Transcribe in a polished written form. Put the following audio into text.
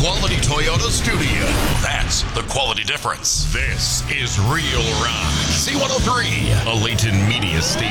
quality Toyota studio. That's the quality difference. This is Real Rock. C103, a Leighton Media station.